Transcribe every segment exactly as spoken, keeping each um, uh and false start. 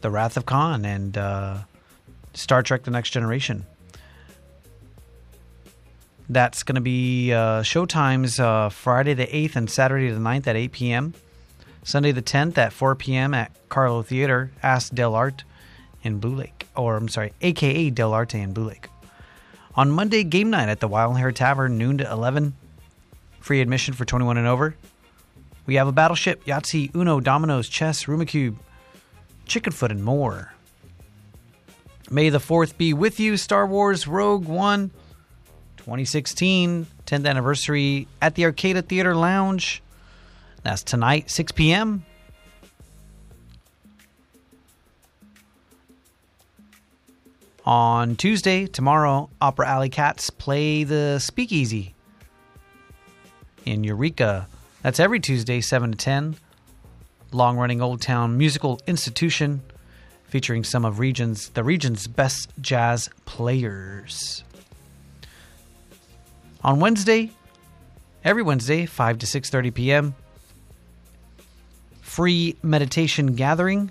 The Wrath of Khan and uh, Star Trek The Next Generation. That's going to be uh, showtimes uh, Friday the eighth and Saturday the ninth at eight p.m. Sunday the tenth at four p.m. at Carlo Theater, Ask Del Arte in Blue Lake. Or, I'm sorry, a k a. Del Arte in Blue Lake. On Monday, game night at the Wild Hair Tavern, noon to eleven. Free admission for twenty-one and over. We have a Battleship, Yahtzee, Uno, Dominoes, Chess, Rumacube, Chickenfoot, and more. May the fourth be with you. Star Wars Rogue One twenty sixteen, tenth anniversary at the Arcada Theater Lounge. That's tonight, six p.m. On Tuesday, tomorrow, Opera Alley Cats play the Speakeasy in Eureka. That's every Tuesday, seven to ten. Long-running Old Town musical institution featuring some of regions, the region's best jazz players. On Wednesday, every Wednesday, five to six thirty p.m., free meditation gathering.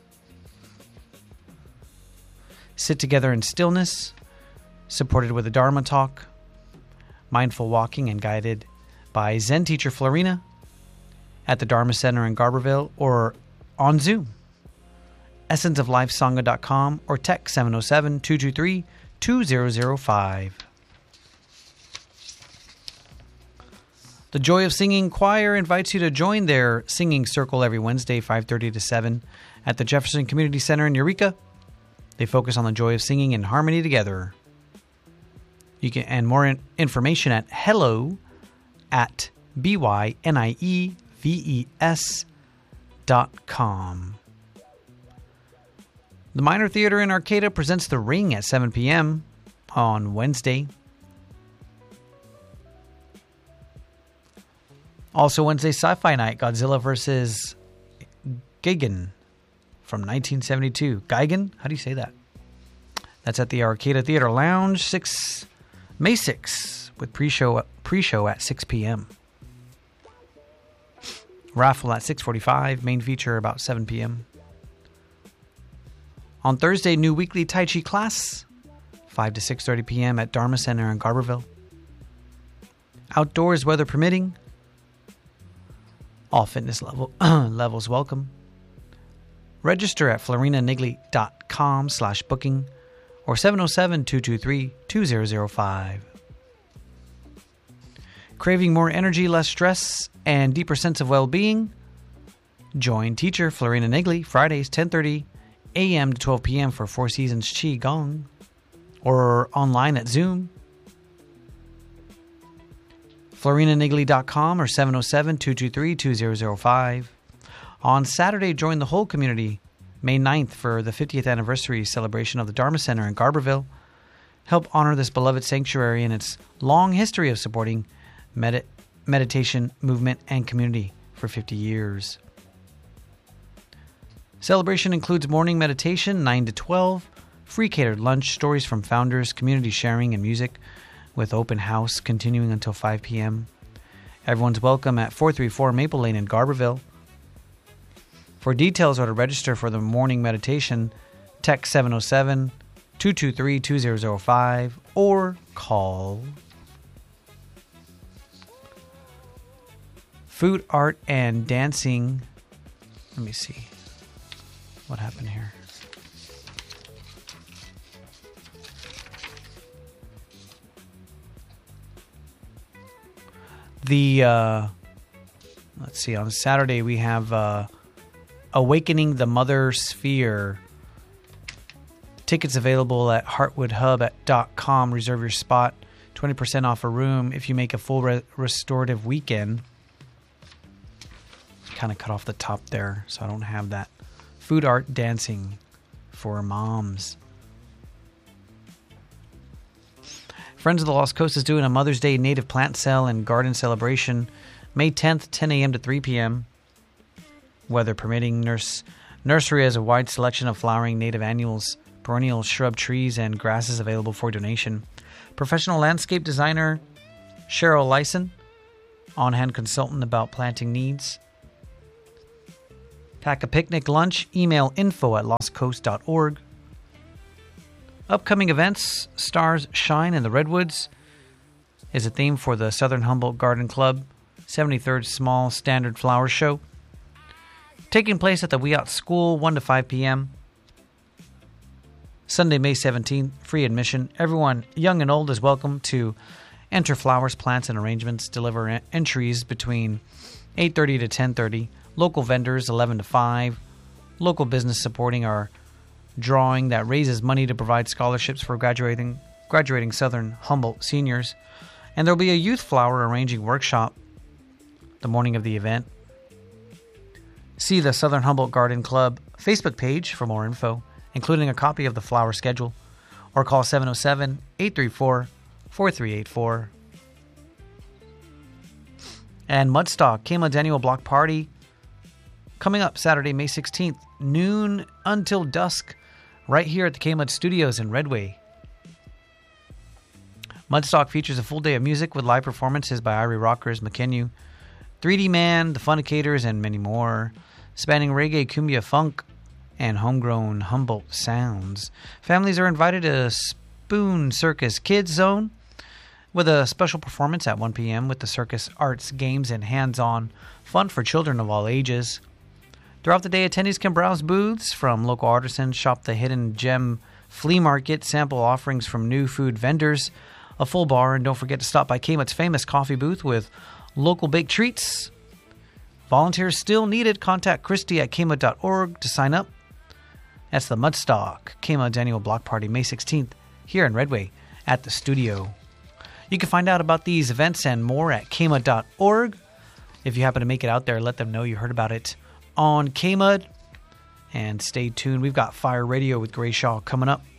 Sit together in stillness, supported with a Dharma talk, mindful walking and guided by Zen teacher Florina at the Dharma Center in Garberville or on Zoom. essence of life sangha dot com or text seven oh seven, two two three, two zero zero five. The Joy of Singing Choir invites you to join their singing circle every Wednesday, five thirty to seven, at the Jefferson Community Center in Eureka. They focus on the joy of singing in harmony together. You can and more in, information at hello at b y n i e v e s dot com. The Minor Theater in Arcata presents The Ring at seven p.m. on Wednesday. Also Wednesday, Sci-Fi Night, Godzilla versus Gigan from nineteen seventy-two. Gigan? How do you say that? That's at the Arcada Theater Lounge, six May sixth, with pre-show pre-show at six p.m. Raffle at six forty-five, main feature about seven p.m. On Thursday, new weekly Tai Chi class, five to six thirty p.m. at Dharma Center in Garberville. Outdoors, weather permitting. All fitness level levels welcome. Register at florinanigley.com slash booking or seven oh seven, two two three, two zero zero five. Craving more energy, less stress, and deeper sense of well-being? Join teacher Florina Nigley Fridays ten thirty a.m. to twelve p.m. for Four Seasons Qi Gong or online at Zoom. florina nigley dot com or seven oh seven, two two three, two zero zero five. On Saturday, join the whole community, May ninth, for the fiftieth anniversary celebration of the Dharma Center in Garberville. Help honor this beloved sanctuary and its long history of supporting med- meditation, movement, and community for fifty years. Celebration includes morning meditation, nine to twelve, free catered lunch, stories from founders, community sharing, and music, with open house continuing until five p.m. Everyone's welcome at four thirty-four Maple Lane in Garberville. For details or to register for the morning meditation, text seven oh seven, two two three, two zero zero five or call. Food, art, and dancing. Let me see. What happened here? The, uh, let's see, on Saturday we have uh, Awakening the Mother Sphere. Tickets available at heartwood hub dot com. Reserve your spot. twenty percent off a room if you make a full re- restorative weekend. Kind of cut off the top there, so I don't have that. Food, art, dancing for moms. Friends of the Lost Coast is doing a Mother's Day native plant sale and garden celebration, May tenth, ten a.m. to three p.m. Weather permitting, nurse, nursery has a wide selection of flowering native annuals, perennial shrub trees, and grasses available for donation. Professional landscape designer Cheryl Lyson, on-hand consultant about planting needs. Pack a picnic lunch. Email info at lost coast dot org. Upcoming events, Stars Shine in the Redwoods is a theme for the Southern Humboldt Garden Club seventy-third Small Standard Flower Show. Taking place at the Wee Out School, one to five p.m. Sunday, May seventeenth, free admission. Everyone, young and old, is welcome to enter flowers, plants, and arrangements. Deliver en- entries between eight thirty to ten thirty. Local vendors, eleven to five. Local business supporting our drawing that raises money to provide scholarships for graduating graduating Southern Humboldt seniors. And there will be a youth flower arranging workshop the morning of the event. See the Southern Humboldt Garden Club Facebook page for more info, including a copy of the flower schedule, or call seven oh seven, eight three four, four three eight four. And Mudstock, Kayma Annual Block Party, coming up Saturday, May sixteenth, noon until dusk, right here at the K-Mud Studios in Redway. Mudstock features a full day of music with live performances by Irie Rockers, McKennu, three D Man, The Funicators, and many more, spanning reggae, cumbia, funk, and homegrown Humboldt sounds. Families are invited to Spoon Circus Kids Zone with a special performance at one p.m. with the circus arts, games, and hands-on fun for children of all ages. Throughout the day, attendees can browse booths from local artisans, shop the Hidden Gem Flea Market, sample offerings from new food vendors, a full bar, and don't forget to stop by K-Mud's famous coffee booth with local baked treats. Volunteers still needed. Contact Christy at k mud dot org to sign up. That's the Mudstock, K-Mud's annual block party, May sixteenth, here in Redway at the studio. You can find out about these events and more at k mud dot org. If you happen to make it out there, let them know you heard about it on K-Mud. And stay tuned. We've got Fire Radio with Gray Shaw coming up.